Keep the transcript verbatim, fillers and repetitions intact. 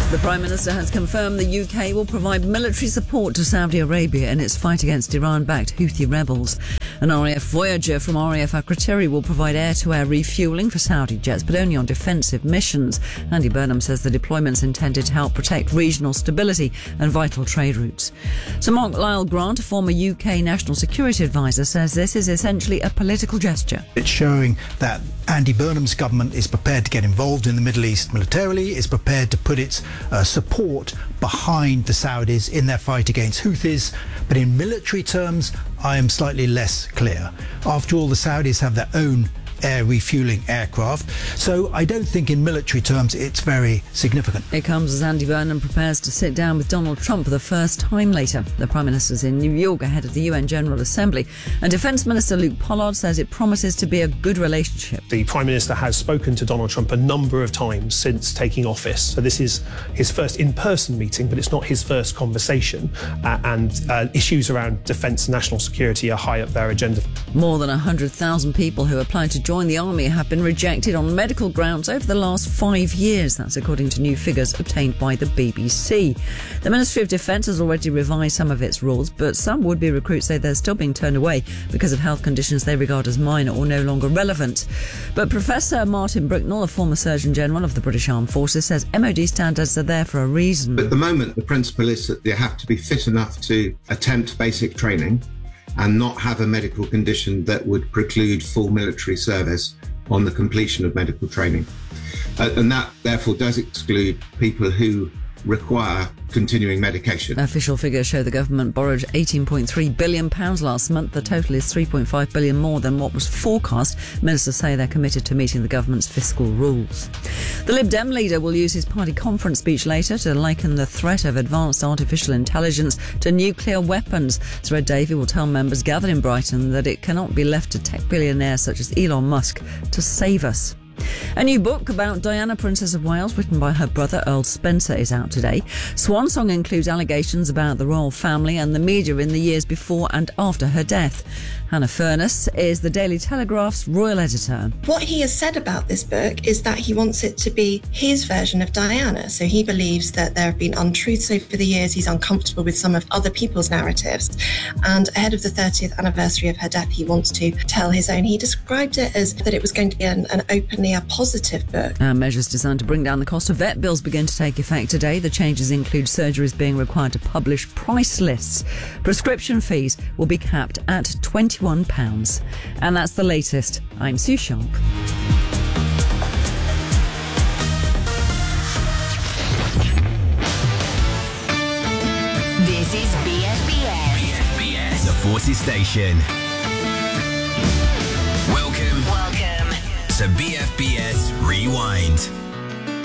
The Prime Minister has confirmed the U K will provide military support to Saudi Arabia in its fight against Iran-backed Houthi rebels. An R A F Voyager from R A F Akrotiri will provide air-to-air refuelling for Saudi jets, but only on defensive missions. Andy Burnham says the deployment's intended to help protect regional stability and vital trade routes. Sir Mark Lyle Grant, a former U K National Security Advisor, says this is essentially a political gesture. It's showing that Andy Burnham's government is prepared to get involved in the Middle East militarily, is prepared to put its uh, support behind the Saudis in their fight against Houthis. But in military terms, I am slightly less clear. After all, the Saudis have their own air refueling aircraft, so I don't think in military terms it's very significant. It comes as Andy Burnham prepares to sit down with Donald Trump for the first time later. The Prime Minister's in New York ahead of the U N General Assembly, and Defence Minister Luke Pollard says it promises to be a good relationship. The Prime Minister has spoken to Donald Trump a number of times since taking office, so this is his first in-person meeting, but it's not his first conversation, uh, and uh, issues around defence and national security are high up their agenda. More than one hundred thousand people who applied to join the army have been rejected on medical grounds over the last five years. That's according to new figures obtained by the B B C. The Ministry of Defence has already revised some of its rules, but some would-be recruits say they're still being turned away because of health conditions they regard as minor or no longer relevant. But Professor Martin Bricknell, a former Surgeon General of the British Armed Forces, says M O D standards are there for a reason. At the moment, the principle is that you have to be fit enough to attempt basic training and not have a medical condition that would preclude full military service on the completion of medical training. Uh, and that, therefore, does exclude people who require continuing medication. Official figures show the government borrowed eighteen point three billion pounds last month. The total is three point five billion pounds more than what was forecast. Ministers say they're committed to meeting the government's fiscal rules. The Lib Dem leader will use his party conference speech later to liken the threat of advanced artificial intelligence to nuclear weapons. Sir Ed Davey will tell members gathered in Brighton that it cannot be left to tech billionaires such as Elon Musk to save us. A new book about Diana, Princess of Wales, written by her brother Earl Spencer, is out today. Swan Song includes allegations about the royal family and the media in the years before and after her death. Hannah Furness is the Daily Telegraph's royal editor. What he has said about this book is that he wants it to be his version of Diana. So he believes that there have been untruths over the years. He's uncomfortable with some of other people's narratives. And ahead of the thirtieth anniversary of her death, he wants to tell his own. He described it as that it was going to be an, an openly a positive book. And measures designed to bring down the cost of vet bills begin to take effect today. The changes include surgeries being required to publish price lists. Prescription fees will be capped at twenty-one pounds. And that's the latest. I'm Sue Sharp. This is B F B S. B F B S, the Forces Station. Welcome. Welcome to B F B S Rewind.